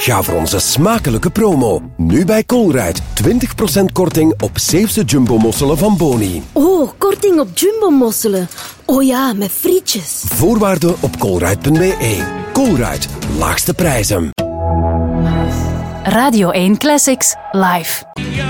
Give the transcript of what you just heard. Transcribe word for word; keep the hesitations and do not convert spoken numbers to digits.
Ga voor onze smakelijke promo. Nu bij Colruyt. twintig procent korting op zeefse jumbo-mosselen van Boni. Oh, korting op jumbo-mosselen. Oh ja, met frietjes. Voorwaarden op colruyt punt b e. Colruyt. Laagste prijzen. Radio één Classics live.